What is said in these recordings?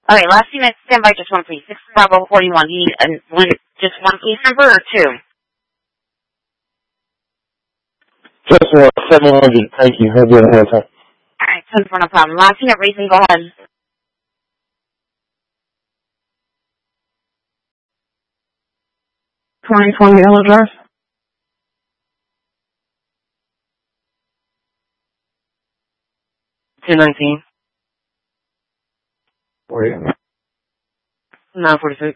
Okay, last unit, stand by just one, please. 6 Bravo 41. You need just one police number or two? Just 700. Thank you. Have a good time. Alright, 10-4, no problem. Last unit, racing, go ahead. Yellow Drive. 219. 40. 946.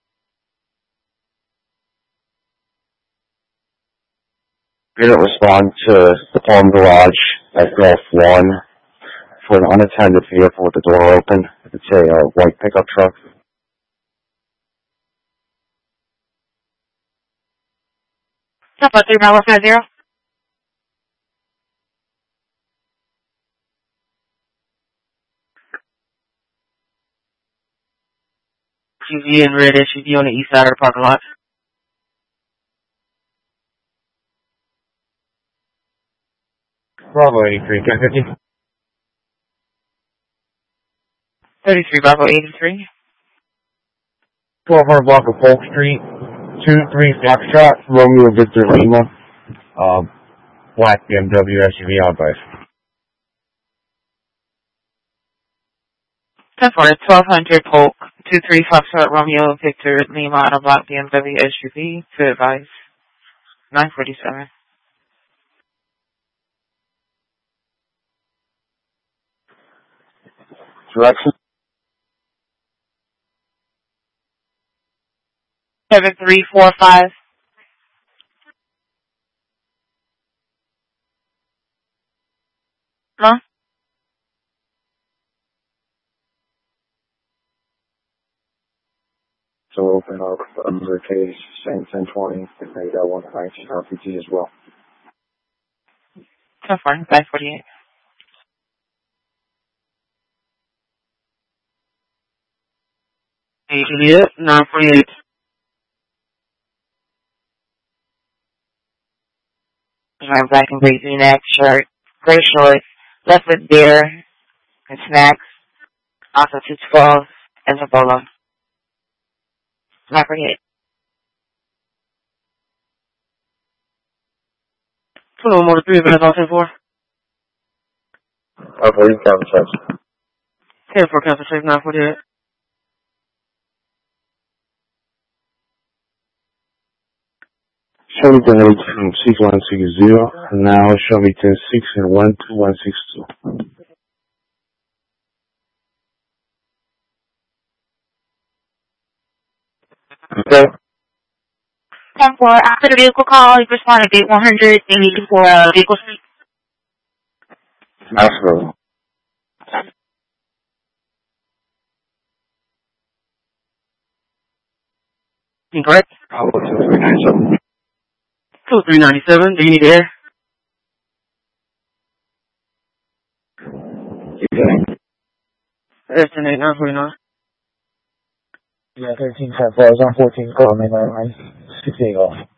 Didn't respond to the Palm Garage at Golf 1 for an unattended vehicle with the door open. It's a white pickup truck. Stop at 3 Bravo 50. SUV and red SUV on the east side of the parking lot. Bravo 83, 1050. 33 Bravo 83. 1200 block of Polk Street. 23 Foxtrot, Romeo Victor Lima. Black BMW SUV on base. 10-4, 1200 Polk. 23 Foxtrot Romeo Victor Lima on a black BMW SUV. To advise. 947. Direction? 7345. Huh? So we'll open up under case, same 1020. They got one high RPG as well. 10-4, 548. Hey, Juliet, 948. Wearing black and gray V-neck shirt, gray shorts, left with beer and snacks, also 212 and a polo. 948. 2 more 3 minutes on 10-4. Okay, you can check. 10-4, cancel 948. Show me 10 6160, and now show me 10 6 and 12162. Okay. 10-4, after the vehicle call, you respond to gate 100, they need you for a vehicle street. Absolutely. Incorrect. I'll go to 397. 2397, do you need air? Okay. Air's 10-8, 949. Yeah, 13 10 4, I was on 14, call me 9 6 8 off.